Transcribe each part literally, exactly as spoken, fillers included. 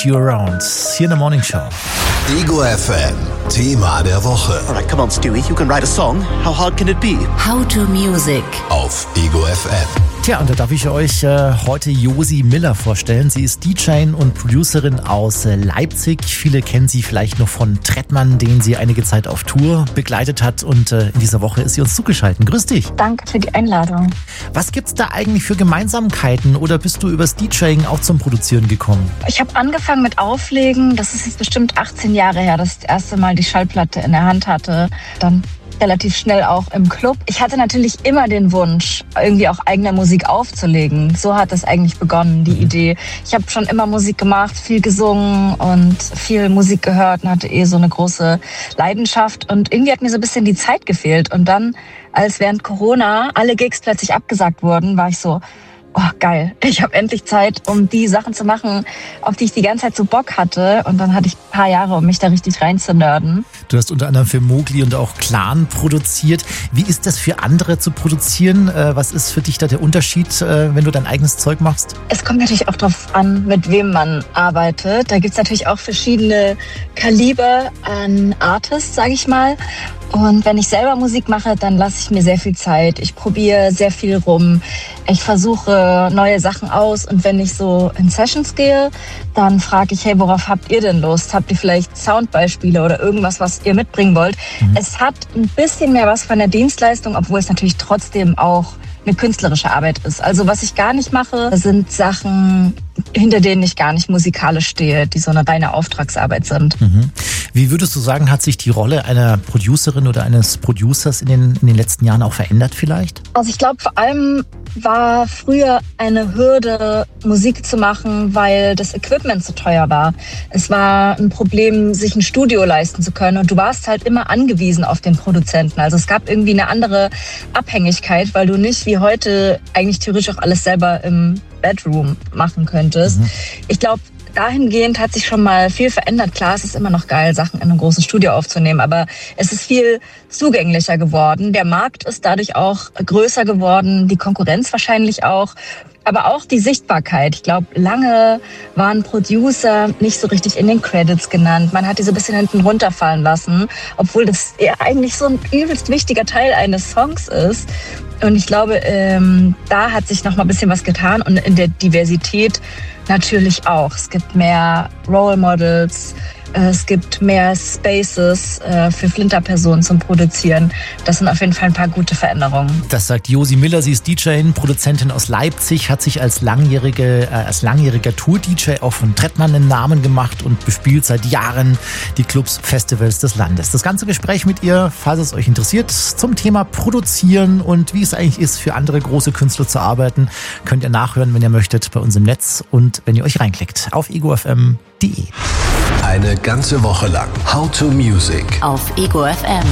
You Around. Hier in der Morning Show. Ego F M, Thema der Woche. Alright, come on, Stewie, you can write a song. How hard can it be? How to Music. Auf Ego F M. Tja, und da darf ich euch äh, heute Josi Miller vorstellen. Sie ist D J und Producerin aus äh, Leipzig. Viele kennen sie vielleicht noch von Trettmann, den sie einige Zeit auf Tour begleitet hat. Und äh, in dieser Woche ist sie uns zugeschaltet. Grüß dich. Danke für die Einladung. Was gibt's da eigentlich für Gemeinsamkeiten oder bist du übers DJing auch zum Produzieren gekommen? Ich habe angefangen mit Auflegen. Das ist jetzt bestimmt achtzehn Jahre her, dass ich das erste Mal die Schallplatte in der Hand hatte. Dann relativ schnell auch im Club. Ich hatte natürlich immer den Wunsch, irgendwie auch eigene Musik aufzulegen. So hat es eigentlich begonnen, die Idee. Ich habe schon immer Musik gemacht, viel gesungen und viel Musik gehört und hatte eh so eine große Leidenschaft. Und irgendwie hat mir so ein bisschen die Zeit gefehlt. Und dann, als während Corona alle Gigs plötzlich abgesagt wurden, war ich so, oh geil, ich habe endlich Zeit, um die Sachen zu machen, auf die ich die ganze Zeit so Bock hatte. Und dann hatte ich ein paar Jahre, um mich da richtig reinzunörden. Du hast unter anderem für Mowgli und auch Clan produziert. Wie ist das für andere zu produzieren? Was ist für dich da der Unterschied, wenn du dein eigenes Zeug machst? Es kommt natürlich auch darauf an, mit wem man arbeitet. Da gibt's natürlich auch verschiedene Kaliber an Artists, sage ich mal. Und wenn ich selber Musik mache, dann lasse ich mir sehr viel Zeit. Ich probiere sehr viel rum. Ich versuche neue Sachen aus. Und wenn ich so in Sessions gehe, dann frage ich, hey, worauf habt ihr denn Lust? Habt ihr vielleicht Soundbeispiele oder irgendwas, was ihr mitbringen wollt? Mhm. Es hat ein bisschen mehr was von der Dienstleistung, obwohl es natürlich trotzdem auch eine künstlerische Arbeit ist. Also was ich gar nicht mache, sind Sachen, hinter denen ich gar nicht musikalisch stehe, die so eine reine Auftragsarbeit sind. Mhm. Wie würdest du sagen, hat sich die Rolle einer Producerin oder eines Producers in den, in den letzten Jahren auch verändert vielleicht? Also ich glaube, vor allem war früher eine Hürde, Musik zu machen, weil das Equipment zu teuer war. Es war ein Problem, sich ein Studio leisten zu können und du warst halt immer angewiesen auf den Produzenten. Also es gab irgendwie eine andere Abhängigkeit, weil du nicht wie heute eigentlich theoretisch auch alles selber im Bedroom machen könntest. Mhm. Ich glaube, dahingehend hat sich schon mal viel verändert. Klar, es ist immer noch geil, Sachen in einem großen Studio aufzunehmen, aber es ist viel zugänglicher geworden. Der Markt ist dadurch auch größer geworden, die Konkurrenz wahrscheinlich auch, aber auch die Sichtbarkeit. Ich glaube, lange waren Producer nicht so richtig in den Credits genannt. Man hat die so ein bisschen hinten runterfallen lassen, obwohl das ja eigentlich so ein übelst wichtiger Teil eines Songs ist. Und ich glaube, ähm, da hat sich noch mal ein bisschen was getan und in der Diversität natürlich auch. Es gibt mehr Role Models, es gibt mehr Spaces äh, für Flinterpersonen zum Produzieren. Das sind auf jeden Fall ein paar gute Veränderungen. Das sagt Josi Miller. Sie ist D J, Produzentin aus Leipzig, hat sich als langjährige, äh, als langjähriger Tour-D J auch von Trettmann einen Namen gemacht und bespielt seit Jahren die Clubs, Festivals des Landes. Das ganze Gespräch mit ihr, falls es euch interessiert, zum Thema Produzieren und wie es eigentlich ist, für andere große Künstler zu arbeiten, könnt ihr nachhören, wenn ihr möchtet, bei uns im Netz und wenn ihr euch reinklickt auf ego f m punkt d e. Eine ganze Woche lang How to Music auf Ego F M.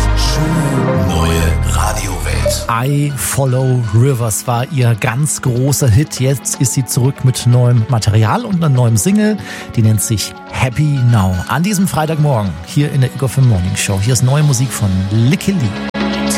Neue Radiowelt. I Follow Rivers war ihr ganz großer Hit. Jetzt ist sie zurück mit neuem Material und einer neuen Single. Die nennt sich Happy Now. An diesem Freitagmorgen hier in der Ego F M Morning Show. Hier ist neue Musik von Licky Lee.